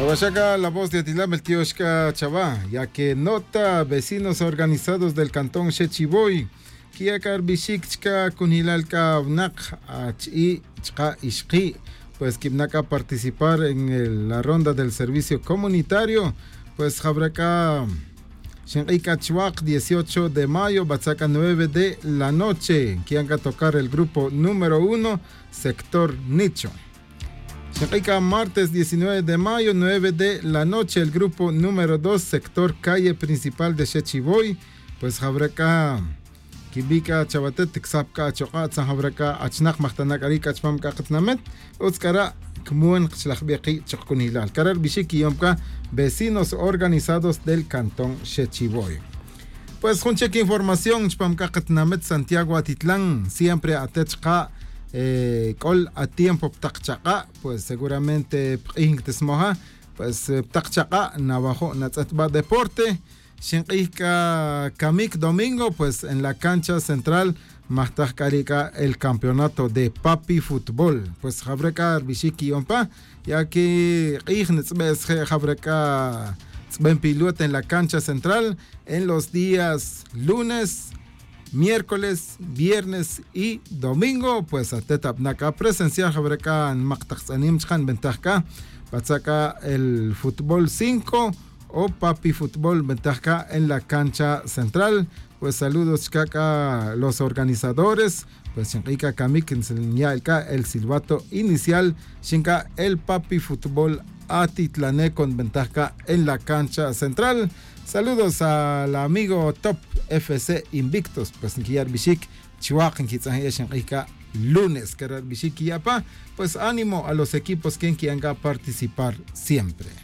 Oaxaca, la voz de Atilam, el tío Xka Chavá, ya que nota vecinos organizados del cantón Xechiboy, Kiakar Bishikchka Kunilalka Vnak Achi Chka Ishki, pues Kibnaka participar en la ronda del servicio comunitario, pues Jabraca Shenrika Chuak 18 de mayo, Batsaca 9 de la noche, Kianka tocar el grupo número 1, sector Nicho. Shenrika martes 19 de mayo, 9 de la noche, el grupo número 2, sector calle principal de Xechiboy, pues Jabraca Kibika Chabatet, Tixapka, Chokat, Sahabraka, Achnak, Mahtanak, Arika, Chpamka, Katnamet, Utzkara, Kmuen, Chlachbeki, Chokunilal, Karar Bishiki Yomka, vecinos organizados del cantón Xechiboy. Pues, con cheque información, Chpamka, Katnamet, Santiago, Atitlán, siempre a Techka, Kol a tiempo Ptakchaka, pues seguramente Pintesmoja, pues Ptakchaka, Navajo, Natzatba Deporte. Shenrika Kamik domingo, pues en la cancha central Mahtajkarika el campeonato de papi fútbol. Pues Jabreka Bishiki Yompa, ya que Jabreka Ben piloto en la cancha central en los días lunes, miércoles, viernes y domingo, pues a Tetabnaka presencial Jabreka en Mahtajsanim Chan Bentajka, Patsaka el fútbol 5 o papi fútbol ventaja en la cancha central. Pues saludos Kaka los organizadores, pues Enrique Kamik enseña el silbato inicial, Shinka el papi fútbol Atitlane con ventaja en la cancha central. Saludos al amigo Top FC Invictos, pues Nkiyar Bishik Chihuahua Enrique lunes Karar Bishik Yapa, pues ánimo a los equipos que quieran participar siempre.